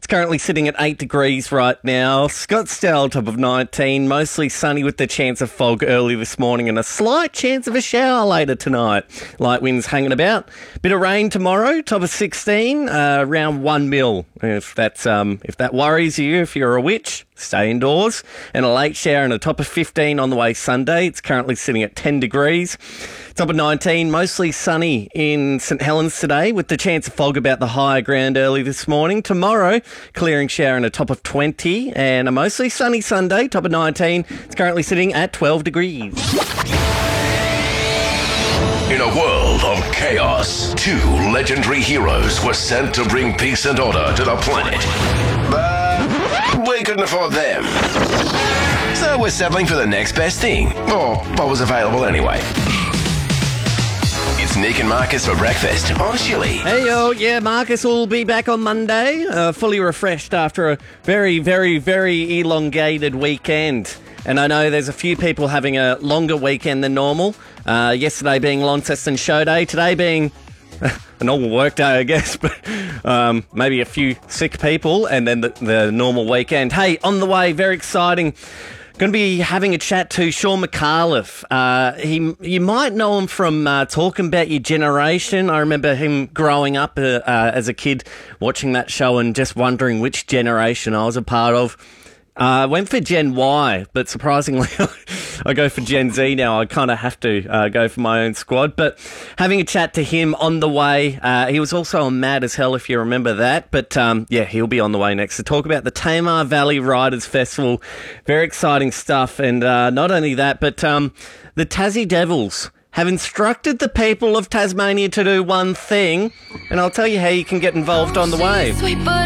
It's currently sitting at 8 degrees right now. Scottsdale, top of 19. Mostly sunny with the chance of fog early this morning and a slight chance of a shower later tonight. Light winds hanging about. Bit of rain tomorrow, top of 16. Around 1 mil. If that worries you, if you're a witch, stay indoors. And a late shower and a top of 15 on the way Sunday. It's currently sitting at 10 degrees. Top of 19, mostly sunny in St Helens today with the chance of fog about the higher ground early this morning. Tomorrow, clearing shower and a top of 20 and a mostly sunny Sunday, top of 19. It's currently sitting at 12 degrees. In a world of chaos, two legendary heroes were sent to bring peace and order to the planet. But we couldn't afford them. So we're settling for the next best thing, or what was available anyway. It's Nick and Marcus for breakfast on Chili. Hey, yo, yeah, Marcus will be back on Monday, fully refreshed after a very, very, very elongated weekend. And I know there's a few people having a longer weekend than normal. Yesterday being Launceston Show Day, today being a normal work day, I guess, but maybe a few sick people, and then the normal weekend. Hey, on the way, very exciting. Going to be having a chat to Sean McAuliffe. You might know him from Talking About Your Generation. I remember him growing up as a kid, watching that show and just wondering which generation I was a part of. I went for Gen Y, but surprisingly, I go for Gen Z now. I kind of have to go for my own squad. But having a chat to him on the way. He was also on Mad as Hell, if you remember that. But yeah, he'll be on the way next to talk about the Tamar Valley Riders Festival. Very exciting stuff. And not only that, but the Tassie Devils have instructed the people of Tasmania to do one thing. And I'll tell you how you can get involved on the way.